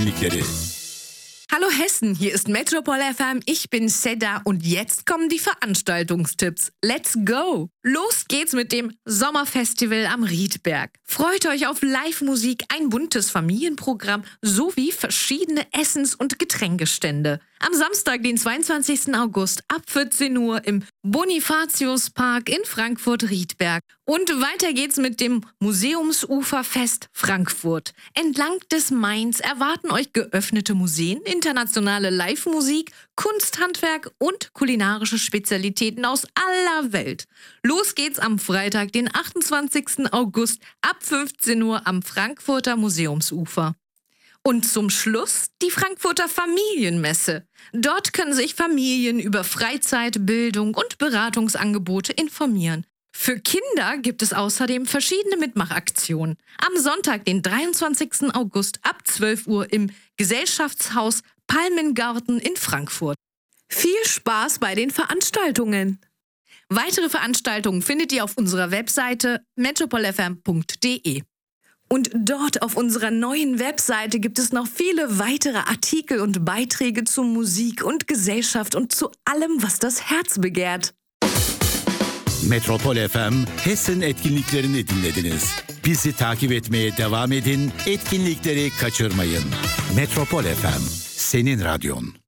etkinlikleri. Hallo Hessen, hier ist Metropol FM, ich bin Seda und jetzt kommen die Veranstaltungstipps. Let's go! Los geht's mit dem Sommerfestival am Riedberg. Freut euch auf Live-Musik, ein buntes Familienprogramm sowie verschiedene Essens- und Getränkestände. Am Samstag, den 22. August ab 14 Uhr im Bonifatiuspark in Frankfurt-Riedberg. Und weiter geht's mit dem Museumsuferfest Frankfurt. Entlang des Mains erwarten euch geöffnete Museen, internationale Live-Musik, Kunsthandwerk und kulinarische Spezialitäten aus aller Welt. Los geht's am Freitag, den 28. August ab 15 Uhr am Frankfurter Museumsufer. Und zum Schluss die Frankfurter Familienmesse. Dort können sich Familien über Freizeit, Bildung und Beratungsangebote informieren. Für Kinder gibt es außerdem verschiedene Mitmachaktionen. Am Sonntag, den 23. August ab 12 Uhr im Gesellschaftshaus Palmengarten in Frankfurt. Viel Spaß bei den Veranstaltungen! Weitere Veranstaltungen findet ihr auf unserer Webseite metropolfm.de. Und dort auf unserer neuen Webseite gibt es noch viele weitere Artikel und Beiträge zu Musik und Gesellschaft und zu allem, was das Herz begehrt. Metropol FM Hessen etkinliklerini dinlediniz. Bizi takip etmeye devam edin, etkinlikleri kaçırmayın. Metropol FM, senin radyon.